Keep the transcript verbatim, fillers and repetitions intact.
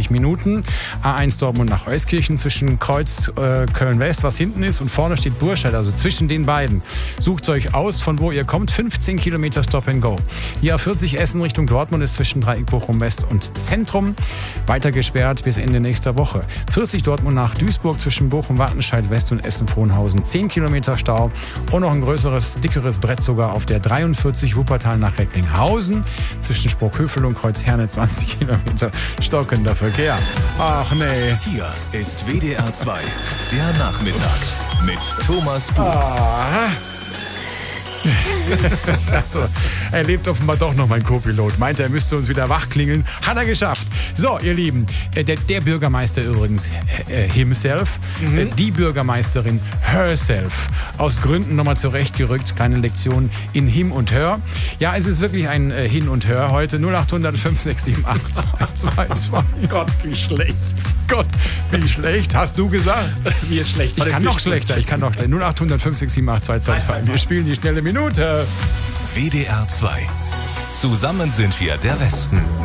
dreißig Minuten. A eins Dortmund nach Euskirchen zwischen Kreuz äh, Köln-West, was hinten ist, und vorne steht Burscheid, also zwischen den beiden. Sucht euch aus, von wo ihr kommt. fünfzehn Kilometer Stop and Go. Die A vierzig Essen Richtung Dortmund ist zwischen Dreieck Bochum West und Zentrum weiter gesperrt bis Ende nächster Woche. vierzig Dortmund nach Duisburg zwischen Bochum, Wattenscheid West und Essen-Frohnhausen. zehn Kilometer Stau und noch ein größeres, dickeres Brett sogar auf der dreiundvierzig Wuppertal nach Recklinghausen. Zwischen Sprockhövel und Kreuzherne zwanzig Kilometer stockender Verkehr. Ach nee. Hier ist W D R zwei, der Nachmittag mit Thomas Buch. Ah. Also, er lebt offenbar doch noch, mein Co-Pilot. Meinte, er müsste uns wieder wachklingeln. Hat er geschafft. So, ihr Lieben, der, der Bürgermeister übrigens äh, himself, mhm. äh, die Bürgermeisterin herself. Aus Gründen nochmal zurechtgerückt. Kleine Lektion in Him und Hör. Ja, es ist wirklich ein äh, Hin und Hör heute. null acht hundert fünf sechs sieben acht zwei zwei zwei. Gott, wie schlecht. Gott, wie schlecht, hast du gesagt? Wie ist schlecht? Ich kann noch schlechter, ich kann noch schlechter. null acht hundert fünf sechs sieben acht zwei zwei zwei. Wir spielen die schnelle Minute. W D R zwei. Zusammen sind wir der Westen.